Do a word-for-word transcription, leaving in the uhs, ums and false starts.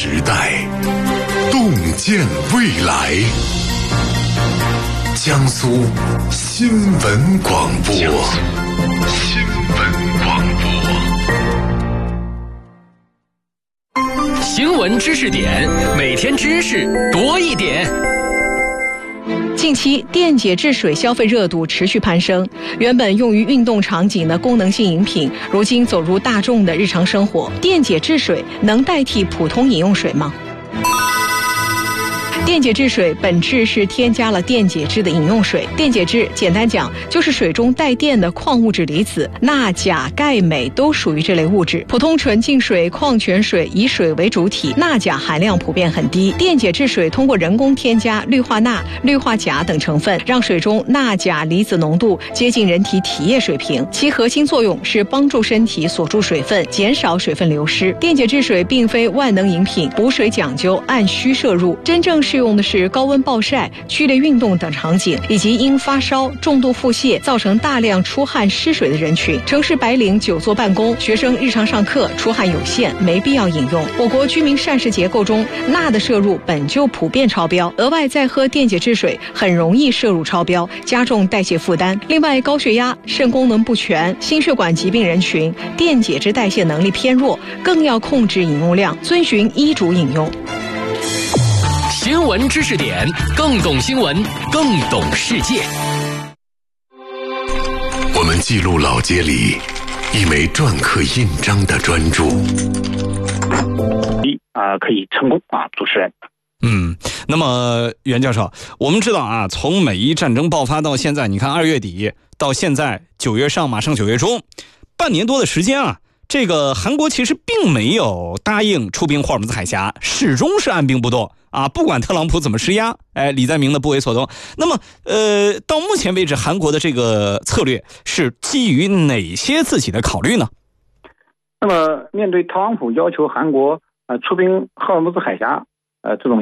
时代，洞见未来。江苏新闻广播。新闻广播。新闻知识点，每天知识多一点。 近期电解质水消费热度持续攀升，原本用于运动场景的功能性饮品，如今走入大众的日常生活。电解质水能代替普通饮用水吗？电解质水本质是添加了电解质的饮用水。电解质简单讲就是水中带电的矿物质离子，钠、钾、钙、镁都属于这类物质。普通纯净水、矿泉水以水为主体，钠钾含量普遍很低。电解质水通过人工添加氯化钠、氯化钾等成分，让水中钠钾离子浓度接近人体体液水平。其核心作用是帮助身体锁住水分，减少水分流失。电解质水并非万能饮品，补水讲究按需摄入，真正适用的是高温暴晒、剧烈运动等场景，以及因发烧、重度腹泻造成大量出汗失水的人群。城市白领久坐办公，学生日常上课出汗有限，没必要饮用。我国居民膳食结构中钠的摄入本就普遍超标，额外再喝电解质水很容易摄入超标，加重代谢负担。另外，高血压、肾功能不全、心血管疾病人群电解质代谢能力偏弱，更要控制饮用量，遵循医嘱饮用。 新闻知识点，更懂新闻，更懂世界。 我们记录老街里一枚篆刻印章的专注。 啊、呃，可以成功啊！主持人。 嗯，那么袁教授，我们知道啊，从美伊战争爆发到现在，你看二月底到现在九月上，马上九月中，半年多的时间啊。这个韩国其实并没有答应出兵霍尔木兹海峡，始终是按兵不动啊！不管特朗普怎么施压，哎，李在明的不为所动。那么，呃，到目前为止，韩国的这个策略是基于哪些自己的考虑呢？ 那么，面对特朗普要求韩国呃出兵霍尔木兹海峡，呃这种